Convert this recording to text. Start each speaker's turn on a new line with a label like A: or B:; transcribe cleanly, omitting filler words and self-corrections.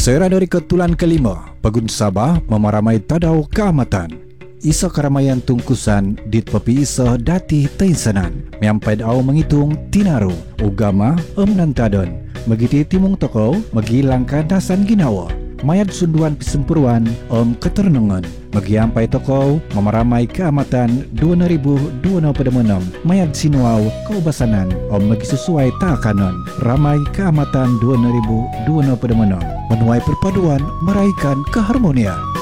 A: Sera dari ketulan kelima, Pegun Sabah memaramai tadau keamatan. Isa keramaian tungkusan dit pepi isa dati teinsanan. Miampai au menghitung tinaru, ugama nantadon. Megiti timung toko, megilangkan dasan ginawa. Mayat sunduan pisempuruan keternengan. Magiampai toko memaramai keamatan 2026 mayat sinuau kaubasanan megi sesuai takanon. Ramai keamatan 2026 menuai perpaduan meraihkan keharmonian.